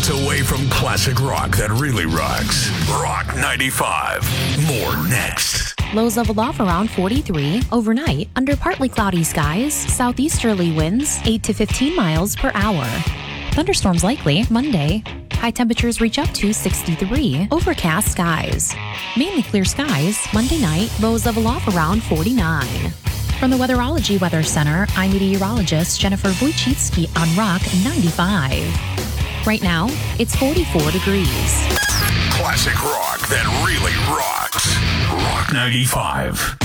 minutes away from classic rock that really rocks. Rock 95. More next. Lows level off around 43. Overnight, under partly cloudy skies, southeasterly winds 8 to 15 miles per hour. Thunderstorms likely Monday. High temperatures reach up to 63. Overcast skies. Mainly clear skies Monday night. Lows level off around 49. From the Weatherology Weather Center, I'm meteorologist Jennifer Wojcicki on Rock 95. Right now, it's 44 degrees. Classic rock that really rocks. Rock 95.